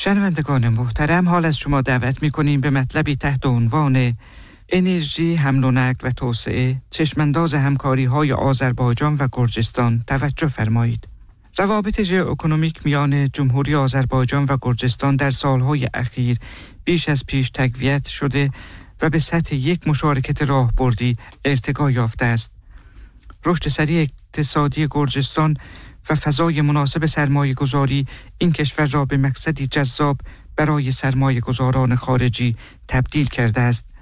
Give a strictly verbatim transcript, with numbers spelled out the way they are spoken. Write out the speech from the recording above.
شنوندگان محترم، حال از شما دعوت می‌کنیم به مطلبی تحت عنوان انرژی، حمل و نقل و توسعه، چشمانداز همکاری‌های آذربایجان و گرجستان توجه فرمایید. روابط ژئواکونومیک میان جمهوری آذربایجان و گرجستان در سالهای اخیر بیش از پیش تقویت شده و به سطح یک مشارکت راهبردی ارتقا یافته است. رشد سریع اقتصادی گرجستان و فضای مناسب سرمایه گذاری این کشور را به مقصدی جذاب برای سرمایه گذاران خارجی تبدیل کرده است.